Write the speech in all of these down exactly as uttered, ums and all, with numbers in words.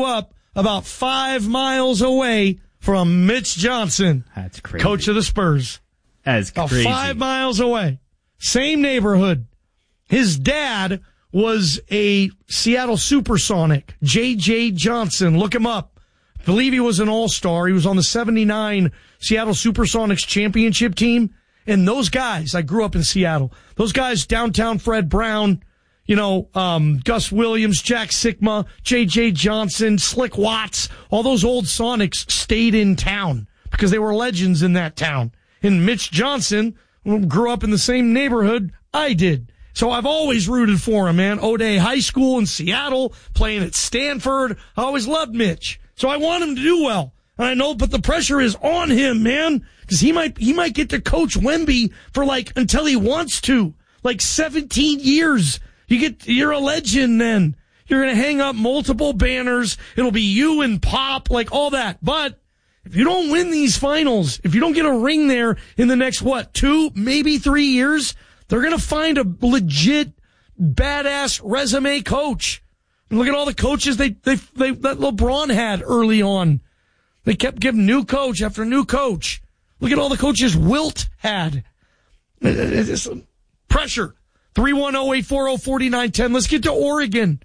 grew up about five miles away from Mitch Johnson. That's crazy. Coach of the Spurs. That's crazy. About five miles away. Same neighborhood. His dad was a Seattle Supersonic, J J Johnson. Look him up. I believe he was an all-star. He was on the seventy-nine Seattle Supersonics championship team. And those guys, I grew up in Seattle. Those guys, downtown Fred Brown, you know, um, Gus Williams, Jack Sikma, J J Johnson, Slick Watts, all those old Sonics stayed in town because they were legends in that town. And Mitch Johnson grew up in the same neighborhood I did. So I've always rooted for him, man. O'Day High School in Seattle, playing at Stanford. I always loved Mitch. So I want him to do well. And I know, but the pressure is on him, man. Because he might, he might get to coach Wemby for like, until he wants to. Like seventeen years. You get, you're a legend then. You're going to hang up multiple banners. It'll be you and Pop, like all that. But if you don't win these finals, if you don't get a ring there in the next, what, two, maybe three years, they're going to find a legit, badass resume coach. And look at all the coaches they, they, they, that LeBron had early on. They kept giving new coach after new coach. Look at all the coaches Wilt had. It's pressure. three one zero, eight four zero, four nine one zero. Let's get to Oregon.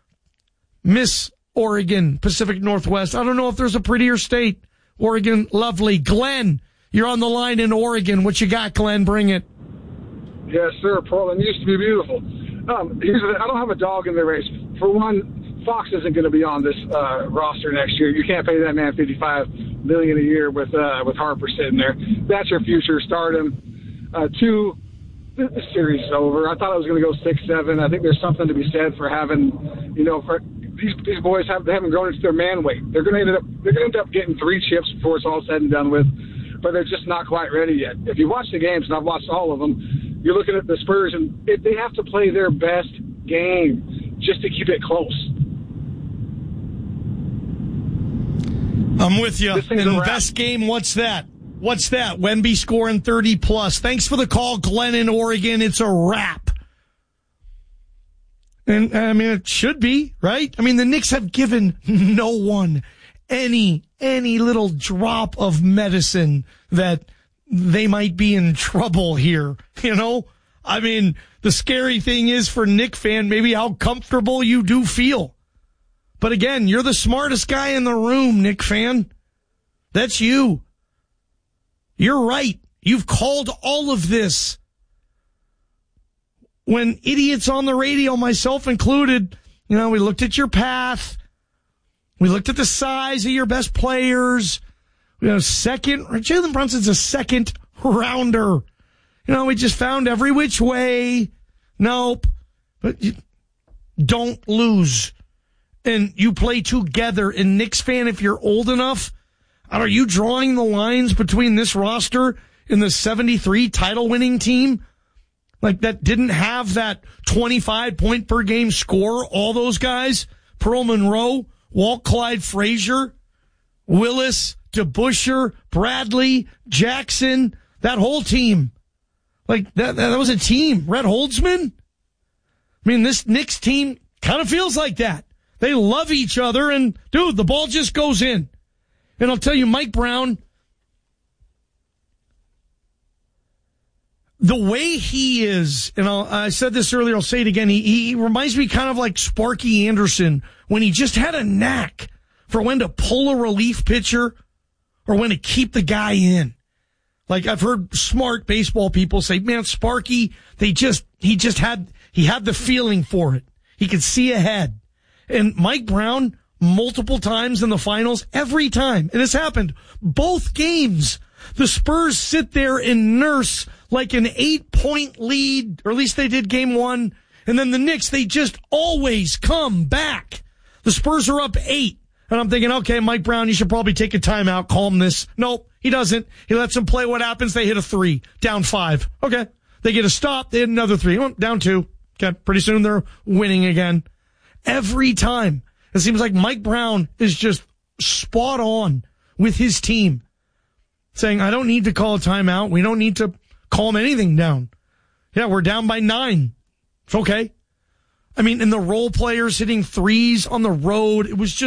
Miss Oregon, Pacific Northwest. I don't know if there's a prettier state. Oregon, lovely. Glenn, you're on the line in Oregon. What you got, Glenn? Bring it. Yes, sir. Portland used to be beautiful. Um, here's the, I don't have a dog in the race. For one, Fox isn't going to be on this uh, roster next year. You can't pay that man fifty-five million dollars a year with uh, with Harper sitting there. That's your future. Start him. Uh, two, the series is over. I thought it was going to go six seven. I think there's something to be said for having, you know, for these these boys have they haven't grown into their man weight. They're going to end up they're going to end up getting three chips before it's all said and done with, but they're just not quite ready yet. If you watch the games, and I've watched all of them, you're looking at the Spurs, and it, they have to play their best game just to keep it close. I'm with you. And the best game, what's that? What's that? Wemby scoring thirty plus. Thanks for the call, Glenn in Oregon. It's a wrap. And, I mean, it should be, right? I mean, the Knicks have given no one any, any little drop of medicine that they might be in trouble here, you know? I mean, the scary thing is for Knick fan, maybe how comfortable you do feel. But again, you're the smartest guy in the room, Knick fan. That's you. You're right. You've called all of this. When idiots on the radio, myself included, you know, we looked at your path. We looked at the size of your best players. You know, second, Jalen Brunson's a second rounder. You know, we just found every which way. Nope. But you don't lose. And you play together. And Knicks fan, if you're old enough, are you drawing the lines between this roster and the seventy-three title winning team? Like that didn't have that twenty-five point per game score. All those guys, Pearl Monroe, Walt Clyde Frazier, Willis, DeBusschere, Bradley, Jackson, that whole team. Like that, that was a team. Red Holtzman. I mean, this Knicks team kind of feels like that. They love each other and dude, the ball just goes in. And I'll tell you, Mike Brown, the way he is, and I'll, I said this earlier, I'll say it again, he, he reminds me kind of like Sparky Anderson when he just had a knack for when to pull a relief pitcher or when to keep the guy in. Like I've heard smart baseball people say, man, Sparky, they just, he just had, he had the feeling for it. He could see ahead. And Mike Brown, multiple times in the finals, every time, and it's happened, both games, the Spurs sit there and nurse like an eight-point lead, or at least they did game one, and then the Knicks, they just always come back. The Spurs are up eight, and I'm thinking, okay, Mike Brown, you should probably take a timeout, calm this. Nope, he doesn't. He lets them play. What happens? They hit a three, down five. Okay, they get a stop, they hit another three, oh, down two. Okay, pretty soon they're winning again. Every time. It seems like Mike Brown is just spot on with his team, saying, I don't need to call a timeout. We don't need to calm anything down. Yeah, we're down by nine. It's okay. I mean, and the role players hitting threes on the road, it was just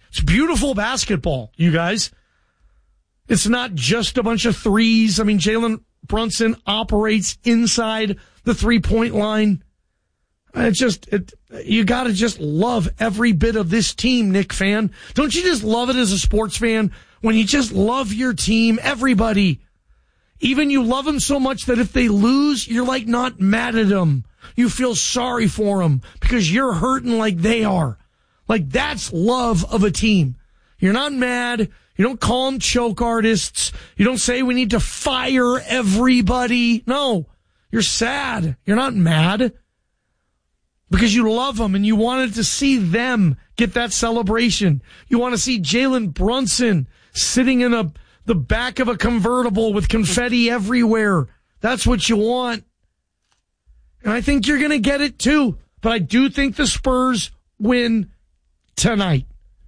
It's beautiful basketball, you guys. It's not just a bunch of threes. I mean, Jalen Brunson operates inside the three-point line. It just, it, you got to just love every bit of this team, Knick fan. Don't you just love it as a sports fan when you just love your team, everybody? Even you love them so much that if they lose, you're like not mad at them. You feel sorry for them because you're hurting like they are. Like that's love of a team. You're not mad. You don't call them choke artists. You don't say we need to fire everybody. No, you're sad. You're not mad because you love them and you wanted to see them get that celebration. You want to see Jalen Brunson sitting in a the back of a convertible with confetti everywhere. That's what you want. And I think you're going to get it too. But I do think the Spurs win tonight.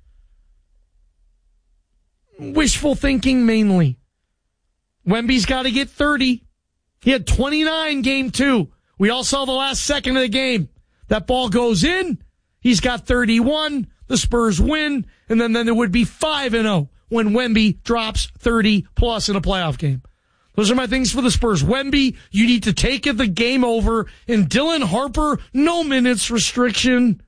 Wishful thinking mainly. Wemby's got to get thirty. He had twenty-nine game two. We all saw the last second of the game. That ball goes in. He's got thirty-one. The Spurs win. And then, then there would be five and oh when Wemby drops thirty plus in a playoff game. Those are my things for the Spurs. Wemby, you need to take it the game over. And Dylan Harper, no minutes restriction.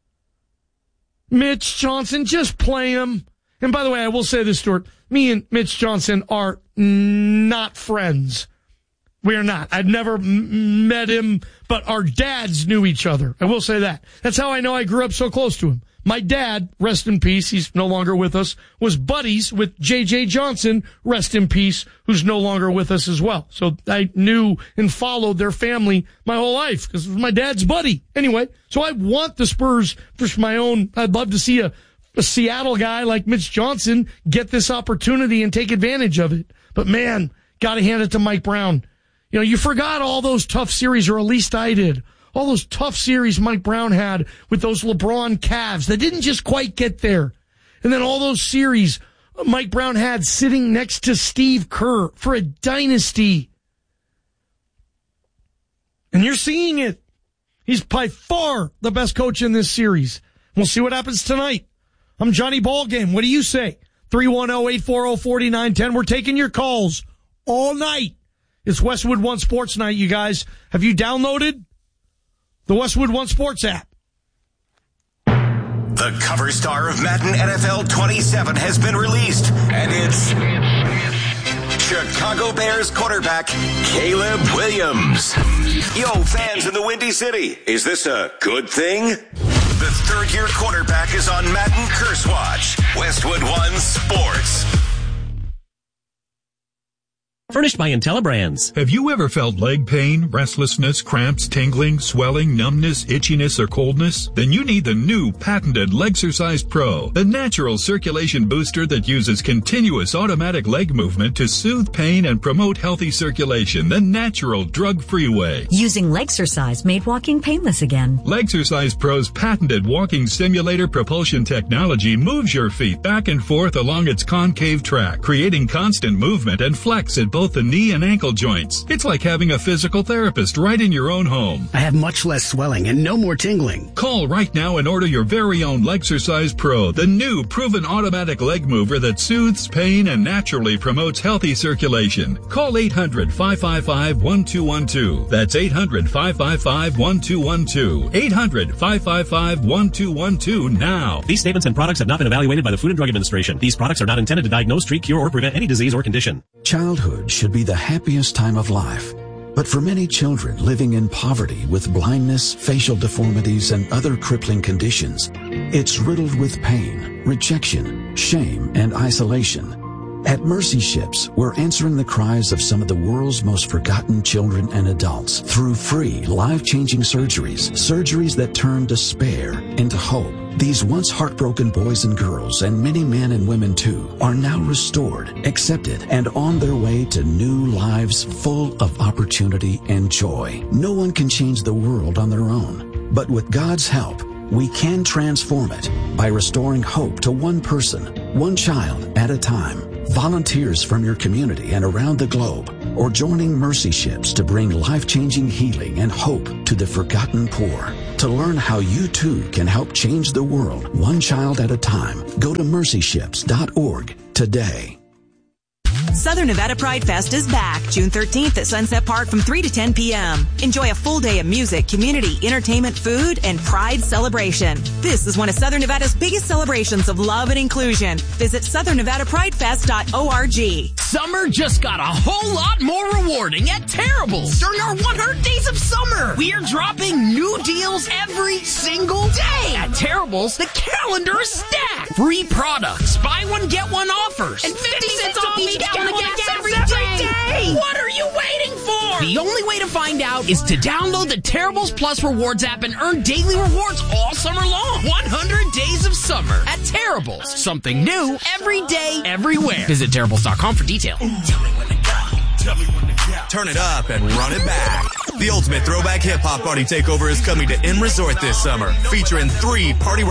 Mitch Johnson, just play him. And by the way, I will say this, Stuart. Me and Mitch Johnson are not friends. We are not. I've never m- met him, but our dads knew each other. I will say that. That's how I know I grew up so close to him. My dad, rest in peace, he's no longer with us, was buddies with J J Johnson, rest in peace, who's no longer with us as well. So I knew and followed their family my whole life because it was my dad's buddy. Anyway, so I want the Spurs for my own. I'd love to see a, a Seattle guy like Mitch Johnson get this opportunity and take advantage of it. But man, got to hand it to Mike Brown. You know, you forgot all those tough series, or at least I did. All those tough series Mike Brown had with those LeBron Cavs that didn't just quite get there. And then all those series Mike Brown had sitting next to Steve Kerr for a dynasty. And you're seeing it. He's by far the best coach in this series. We'll see what happens tonight. I'm Johnny Ballgame. What do you say? three one zero, eight four zero, four nine one zero. We're taking your calls all night. It's Westwood One Sports Night, you guys. Have you downloaded the Westwood One Sports app? The cover star of Madden N F L twenty-seven has been released, and it's Chicago Bears quarterback Caleb Williams. Yo, fans in the Windy City, is this a good thing? The third-year quarterback is on Madden Curse Watch. Westwood One Sports. Furnished by IntelliBrands. Have you ever felt leg pain, restlessness, cramps, tingling, swelling, numbness, itchiness, or coldness? Then you need the new patented Legsercise Pro, the natural circulation booster that uses continuous automatic leg movement to soothe pain and promote healthy circulation the natural drug-free way. Using Legsercise made walking painless again. Legsercise Pro's patented walking simulator propulsion technology moves your feet back and forth along its concave track, creating constant movement and flex at both the knee and ankle joints. It's like having a physical therapist right in your own home. I have much less swelling and no more tingling. Call right now and order your very own Legsercise Pro, the new proven automatic leg mover that soothes pain and naturally promotes healthy circulation. Call eight hundred, five five five, one two one two. That's eight hundred, five five five, one two one two. eight hundred, five five five, one two one two now. These statements and products have not been evaluated by the Food and Drug Administration. These products are not intended to diagnose, treat, cure, or prevent any disease or condition. Childhood should be the happiest time of life. But for many children living in poverty with blindness, facial deformities, and other crippling conditions, it's riddled with pain, rejection, shame, and isolation. At Mercy Ships, we're answering the cries of some of the world's most forgotten children and adults through free, life-changing surgeries, surgeries that turn despair into hope. These once heartbroken boys and girls, and many men and women too, are now restored, accepted, and on their way to new lives full of opportunity and joy. No one can change the world on their own, but with God's help, we can transform it by restoring hope to one person, one child at a time. Volunteers from your community and around the globe or joining Mercy Ships to bring life-changing healing and hope to the forgotten poor. To learn how you too can help change the world one child at a time, go to mercy ships dot org today. Southern Nevada Pride Fest is back June thirteenth at Sunset Park from three to ten p.m. Enjoy a full day of music, community, entertainment, food, and pride celebration. This is one of Southern Nevada's biggest celebrations of love and inclusion. Visit southern nevada pride fest dot org. Summer just got a whole lot more rewarding at Terrible's. During our one hundred days of summer, we are dropping new deals every single day. At Terrible's, the calendar is stacked. Free products, buy one, get one offers, and fifty cents off each gallon of gas every day. What are you waiting for? The only way to find out is to download the Terrible's Plus Rewards app and earn daily rewards all summer long. one hundred days of summer at Terrible's. Something new every day, everywhere. Visit Terrible's dot com for details. Tell me when to go. Tell me when to go. Turn it up and run it back. The ultimate throwback hip-hop party takeover is coming to M Resort this summer, featuring three party